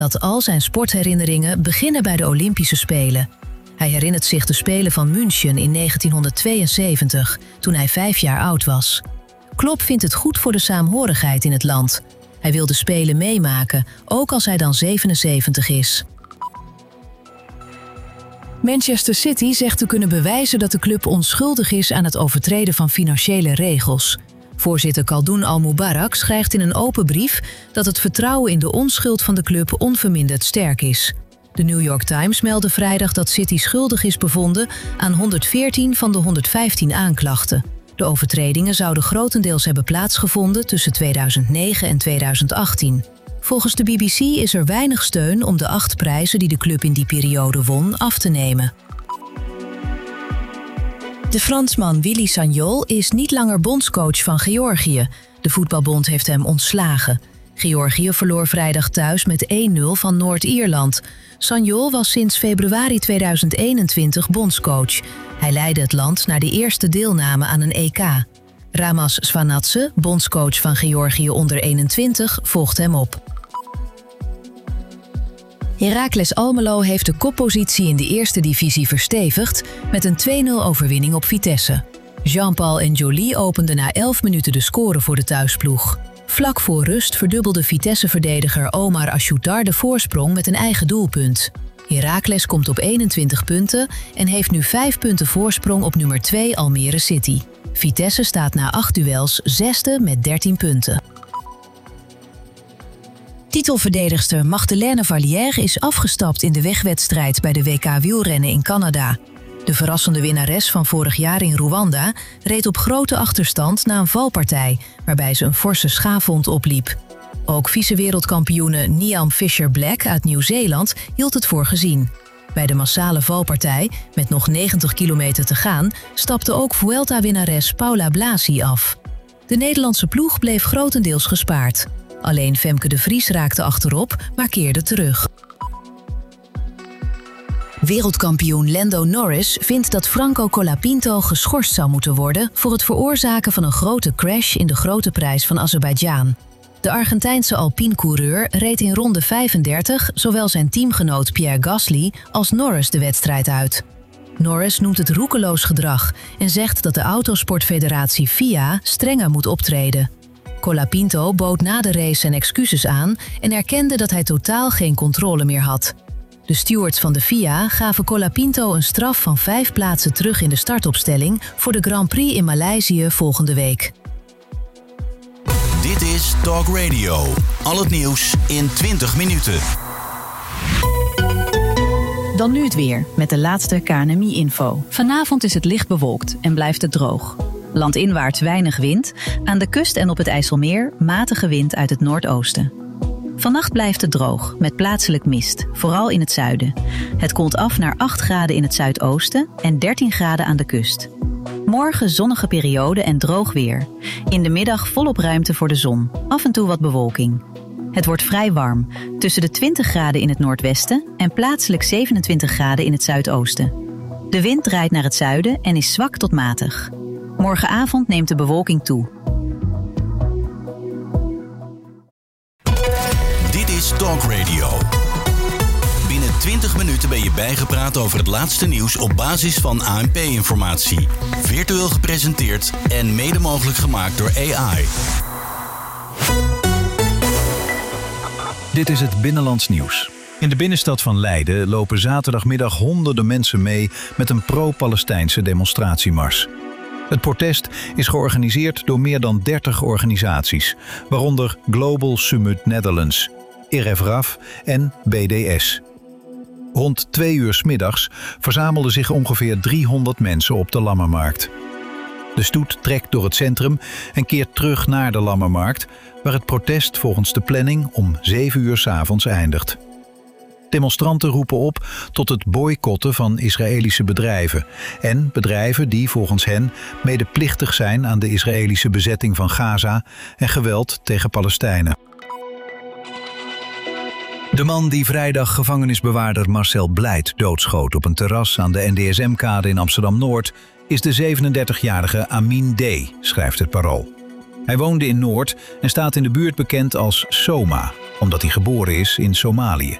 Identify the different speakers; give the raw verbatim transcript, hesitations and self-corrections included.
Speaker 1: dat al zijn sportherinneringen beginnen bij de Olympische Spelen. Hij herinnert zich de Spelen van München in negentienhonderdtweeënzeventig, toen hij vijf jaar oud was. Klopp vindt het goed voor de saamhorigheid in het land. Hij wil de Spelen meemaken, ook als hij dan zevenenzeventig is. Manchester City zegt te kunnen bewijzen dat de club onschuldig is aan het overtreden van financiële regels. Voorzitter Khaldoon Al-Mubarak schrijft in een open brief dat het vertrouwen in de onschuld van de club onverminderd sterk is. De New York Times meldde vrijdag dat City schuldig is bevonden aan honderdveertien van de honderdvijftien aanklachten. De overtredingen zouden grotendeels hebben plaatsgevonden tussen tweeduizend negen en tweeduizend achttien. Volgens de B B C is er weinig steun om de acht prijzen die de club in die periode won af te nemen. De Fransman Willy Sagnol is niet langer bondscoach van Georgië. De voetbalbond heeft hem ontslagen. Georgië verloor vrijdag thuis met één nul van Noord-Ierland. Sagnol was sinds februari tweeduizend eenentwintig bondscoach. Hij leidde het land naar de eerste deelname aan een E K. Ramaz Svanatse, bondscoach van Georgië onder eenentwintig, volgt hem op. Heracles Almelo heeft de koppositie in de eerste divisie verstevigd met een twee nul overwinning op Vitesse. Jean-Paul en Joly openden na elf minuten de score voor de thuisploeg. Vlak voor rust verdubbelde Vitesse-verdediger Omar Ashoutar de voorsprong met een eigen doelpunt. Heracles komt op eenentwintig punten en heeft nu vijf punten voorsprong op nummer twee Almere City. Vitesse staat na acht duels zesde met dertien punten. Titelverdedigster Magdalene Vallière is afgestapt in de wegwedstrijd bij de W K wielrennen in Canada. De verrassende winnares van vorig jaar in Rwanda reed op grote achterstand na een valpartij, waarbij ze een forse schaafwond opliep. Ook vice-wereldkampioene Niamh Fisher-Black uit Nieuw-Zeeland hield het voor gezien. Bij de massale valpartij, met nog negentig kilometer te gaan, stapte ook Vuelta-winnares Paula Blasi af. De Nederlandse ploeg bleef grotendeels gespaard. Alleen Femke de Vries raakte achterop, maar keerde terug. Wereldkampioen Lando Norris vindt dat Franco Colapinto geschorst zou moeten worden voor het veroorzaken van een grote crash in de Grote Prijs van Azerbeidzjan. De Argentijnse Alpine-coureur reed in ronde vijfendertig zowel zijn teamgenoot Pierre Gasly als Norris de wedstrijd uit. Norris noemt het roekeloos gedrag en zegt dat de Autosportfederatie F I A strenger moet optreden. Colapinto bood na de race zijn excuses aan en erkende dat hij totaal geen controle meer had. De stewards van de F I A gaven Colapinto een straf van vijf plaatsen terug in de startopstelling voor de Grand Prix in Maleisië volgende week.
Speaker 2: Dit is Talk Radio. Al het nieuws in twintig minuten.
Speaker 3: Dan nu het weer, met de laatste K N M I-info. Vanavond is het licht bewolkt en blijft het droog. Landinwaarts weinig wind, aan de kust en op het IJsselmeer matige wind uit het noordoosten. Vannacht blijft het droog, met plaatselijk mist, vooral in het zuiden. Het koelt af naar acht graden in het zuidoosten en dertien graden aan de kust. Morgen zonnige periode en droog weer. In de middag volop ruimte voor de zon, af en toe wat bewolking. Het wordt vrij warm, tussen de twintig graden in het noordwesten en plaatselijk zevenentwintig graden in het zuidoosten. De wind draait naar het zuiden en is zwak tot matig. Morgenavond neemt de bewolking toe.
Speaker 2: Dit is Talk Radio. Binnen twintig minuten ben je bijgepraat over het laatste nieuws op basis van A N P-informatie. Virtueel gepresenteerd en mede mogelijk gemaakt door A I.
Speaker 4: Dit is het Binnenlands Nieuws. In de binnenstad van Leiden lopen zaterdagmiddag honderden mensen mee met een pro-Palestijnse demonstratiemars. Het protest is georganiseerd door meer dan dertig organisaties, waaronder Global Summit Netherlands, R F R A F en B D S. Rond twee uur 's middags verzamelden zich ongeveer driehonderd mensen op de Lammermarkt. De stoet trekt door het centrum en keert terug naar de Lammermarkt, waar het protest volgens de planning om zeven uur 's avonds eindigt. Demonstranten roepen op tot het boycotten van Israëlische bedrijven en bedrijven die volgens hen medeplichtig zijn aan de Israëlische bezetting van Gaza en geweld tegen Palestijnen. De man die vrijdag gevangenisbewaarder Marcel Blijt doodschoot op een terras aan de N D S M-kade in Amsterdam-Noord is de zevenendertigjarige Amin D., schrijft het Parool. Hij woonde in Noord en staat in de buurt bekend als Soma. omdat hij geboren is in Somalië.